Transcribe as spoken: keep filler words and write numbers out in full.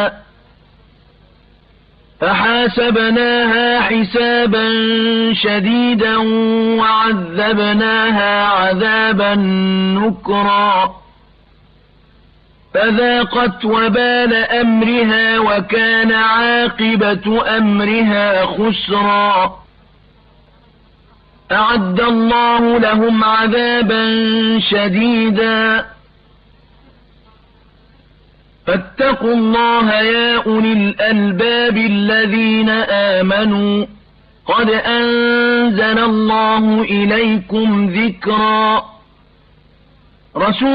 فحاسبناها حسابا شديدا وعذبناها عذابا نكرا فذاقت وبال أمرها وكان عاقبة أمرها خسرا أعد الله لهم عذابا شديدا فاتقوا الله يا أولي الألباب الذين آمنوا قد أنزل الله إليكم ذكرا رسول